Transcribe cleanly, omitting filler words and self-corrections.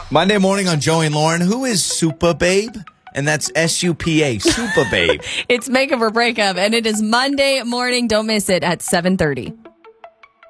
Monday morning on Joey and Lauren. Who is Super Babe? And that's S-U-P-A, Super Babe. It's Makeup or Breakup, and it is Monday morning. Don't miss it at 7:30.